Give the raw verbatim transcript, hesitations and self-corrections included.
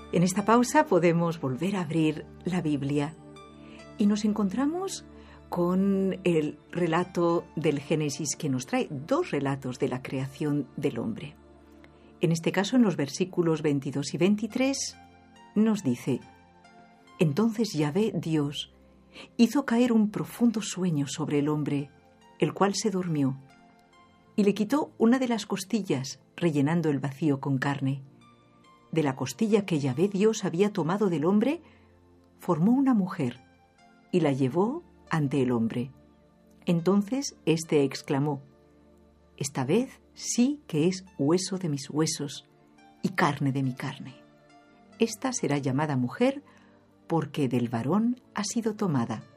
En esta pausa podemos volver a abrir la Biblia y nos encontramos con el relato del Génesis, que nos trae dos relatos de la creación del hombre. En este caso, en los versículos veintidós y veintitrés, nos dice: Entonces Yahvé, Dios, hizo caer un profundo sueño sobre el hombre, el cual se durmió, y le quitó una de las costillas, rellenando el vacío con carne. De la costilla que Yahvé Dios había tomado del hombre, formó una mujer, y la llevó ante el hombre. Entonces éste exclamó: Esta vez sí que es hueso de mis huesos y carne de mi carne. Esta será llamada mujer, porque del varón ha sido tomada.